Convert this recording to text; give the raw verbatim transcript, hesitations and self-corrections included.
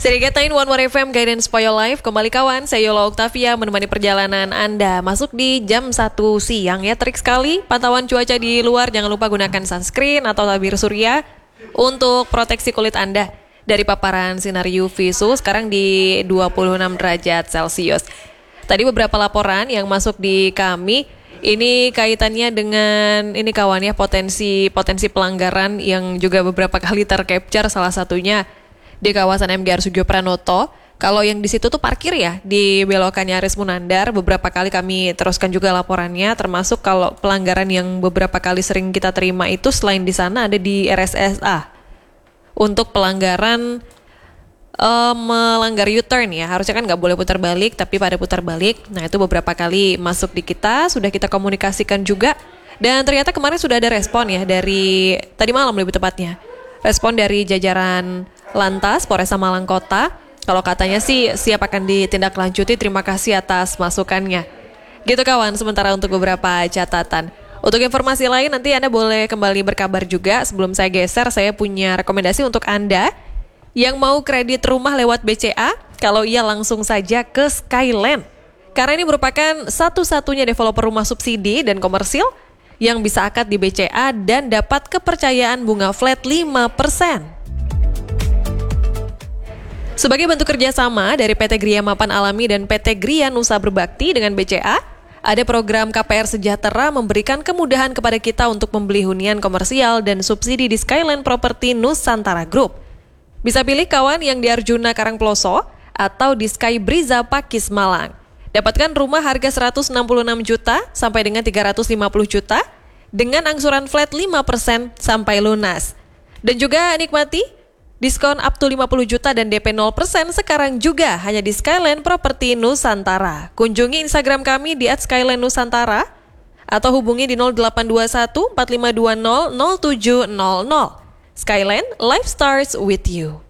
Serikatain One More F M Guidance for Your Life. Kembali kawan, saya Yola Octavia menemani perjalanan Anda. Masuk di jam satu siang ya, trik sekali. Pantauan cuaca di luar, jangan lupa gunakan sunscreen atau tabir surya untuk proteksi kulit Anda dari paparan sinar U V. Suhu sekarang di dua puluh enam derajat Celcius. Tadi beberapa laporan yang masuk di kami, ini kaitannya dengan ini kawan ya, potensi potensi pelanggaran yang juga beberapa kali tercapture, salah satunya di kawasan M G R Sugio Pranoto. Kalau yang di situ tuh parkir ya, di belokannya Aris Munandar. Beberapa kali kami teruskan juga laporannya, termasuk kalau pelanggaran yang beberapa kali sering kita terima itu selain di sana ada di R S S A. Untuk pelanggaran uh, melanggar U-turn ya, harusnya kan nggak boleh putar balik, tapi pada putar balik. Nah itu beberapa kali masuk di kita, sudah kita komunikasikan juga. Dan ternyata kemarin sudah ada respon ya dari, tadi malam lebih tepatnya, respon dari jajaran Lantas Polresta Malang Kota. Kalau katanya sih siap akan ditindaklanjuti. Terima kasih atas masukannya. Gitu kawan, sementara untuk beberapa catatan. Untuk informasi lain nanti Anda boleh kembali berkabar juga. Sebelum saya geser, saya punya rekomendasi untuk Anda yang mau kredit rumah lewat B C A. Kalau iya langsung saja ke Skyland. Karena ini merupakan satu-satunya developer rumah subsidi dan komersil yang bisa akad di B C A dan dapat kepercayaan bunga flat lima persen. Sebagai bentuk kerjasama dari P T Gria Mapan Alami dan P T Gria Nusa Berbakti dengan B C A, ada program K P R Sejahtera memberikan kemudahan kepada kita untuk membeli hunian komersial dan subsidi di Skyland Property Nusantara Group. Bisa pilih kawan yang di Arjuna Karangploso atau di Sky Briza Pakis Malang. Dapatkan rumah harga seratus enam puluh enam juta sampai dengan tiga ratus lima puluh juta dengan angsuran flat lima persen sampai lunas. Dan juga nikmati diskon up to lima puluh juta dan D P nol persen sekarang juga hanya di Skyland Property Nusantara. Kunjungi Instagram kami di at skyland nusantara atau hubungi di nol delapan dua satu empat lima dua nol nol tujuh nol nol. Skyland, life starts with you.